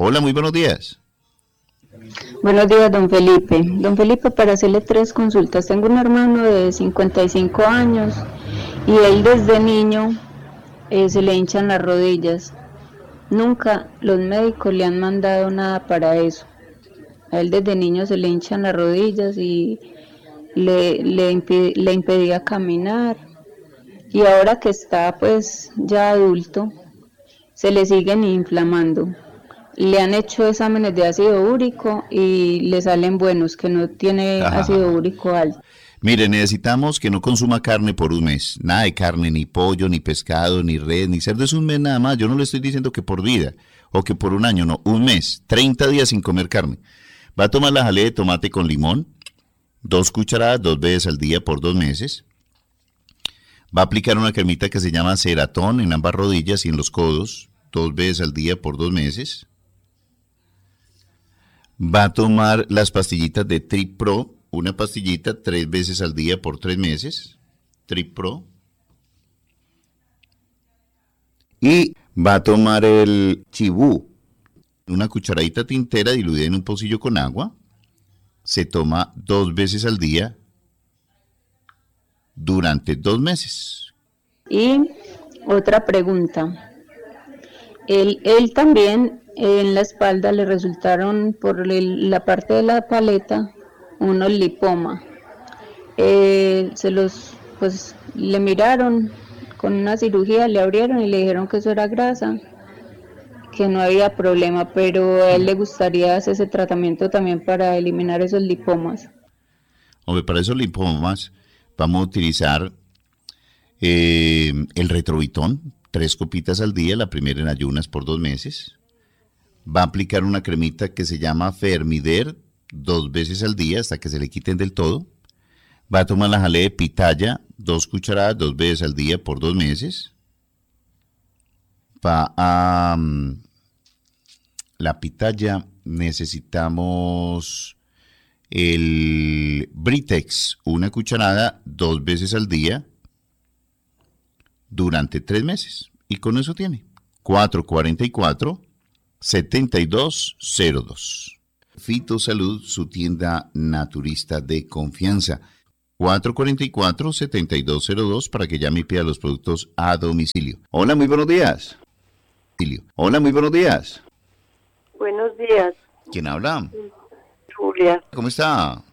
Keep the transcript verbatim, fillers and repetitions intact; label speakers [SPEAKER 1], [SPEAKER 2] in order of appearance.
[SPEAKER 1] Hola, muy buenos días.
[SPEAKER 2] Buenos días, don Felipe. Don Felipe, para hacerle tres consultas. Tengo un hermano de cincuenta y cinco años y él desde niño eh, se le hinchan las rodillas. Nunca los médicos le han mandado nada para eso. A él desde niño se le hinchan las rodillas y le, le, impide, le impedía caminar. Y ahora que está pues ya adulto, se le siguen inflamando. Le han hecho exámenes de ácido úrico y le salen buenos, que no tiene ácido
[SPEAKER 1] Ajá.
[SPEAKER 2] úrico alto.
[SPEAKER 1] Mire, necesitamos que no consuma carne por un mes. Nada de carne, ni pollo, ni pescado, ni res, ni cerdo. Es un mes nada más. Yo no le estoy diciendo que por vida o que por un año, no. Un mes, treinta días sin comer carne. Va a tomar la jalea de tomate con limón, dos cucharadas, dos veces al día por dos meses. Va a aplicar una cremita que se llama Ceratón en ambas rodillas y en los codos, dos veces al día por dos meses. Va a tomar las pastillitas de Trip Pro, una pastillita tres veces al día por tres meses, Trip Pro. Y va a tomar el Chibú, una cucharadita tintera diluida en un pocillo con agua. Se toma dos veces al día durante dos meses.
[SPEAKER 2] Y otra pregunta. Él, él también en la espalda le resultaron por el, la parte de la paleta unos lipoma. Eh, se los, pues le miraron con una cirugía, le abrieron y le dijeron que eso era grasa, que no había problema, pero a él le gustaría hacer ese tratamiento también para eliminar esos lipomas.
[SPEAKER 1] Hombre, para esos lipomas vamos a utilizar eh, el Retrovitón, tres copitas al día, la primera en ayunas por dos meses. Va a aplicar una cremita que se llama Fermider dos veces al día hasta que se le quiten del todo. Va a tomar la jalea de pitaya, dos cucharadas, dos veces al día por dos meses. Va a um, la pitaya necesitamos el Britex, una cucharada, dos veces al día durante tres meses. Y con eso tiene cuatro cuarenta y cuatro, setenta y dos cero dos. Fitosalud, su tienda naturista de confianza. cuatro cuarenta y cuatro, setenta y dos cero dos para que llame y pida los productos a domicilio. Hola, muy buenos días. Hola, muy buenos días.
[SPEAKER 3] Buenos días.
[SPEAKER 1] ¿Quién habla?
[SPEAKER 3] Julia.
[SPEAKER 1] ¿Cómo está?